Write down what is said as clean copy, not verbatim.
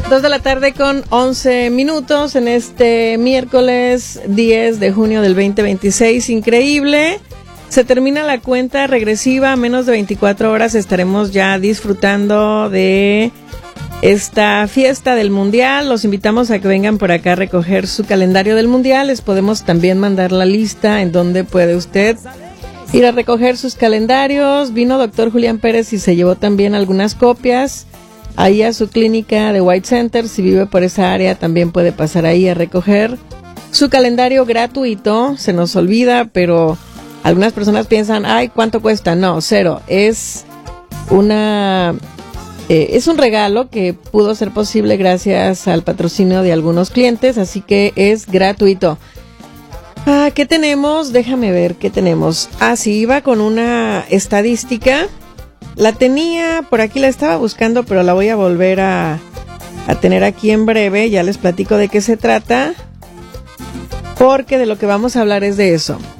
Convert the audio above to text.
2 de la tarde con 11 minutos en este miércoles 10 de junio del 2026. Increíble. Se termina la cuenta regresiva. A menos de 24 horas estaremos ya disfrutando de esta fiesta del Mundial. Los invitamos a que vengan por acá a recoger su calendario del Mundial. Les podemos también mandar la lista en donde puede usted ir a recoger sus calendarios. Vino doctor Julián Pérez y se llevó también algunas copias ahí a su clínica de White Center. Si vive por esa área también puede pasar ahí a recoger su calendario gratuito. Se nos olvida, pero algunas personas piensan, ay, ¿cuánto cuesta? No, cero. Es un regalo que pudo ser posible gracias al patrocinio de algunos clientes, así que es gratuito. ¿Qué tenemos? Déjame ver, ¿qué tenemos? Sí, iba con una estadística. La tenía, por aquí la estaba buscando, pero la voy a volver a tener aquí en breve. Ya les platico de qué se trata, porque de lo que vamos a hablar es de eso.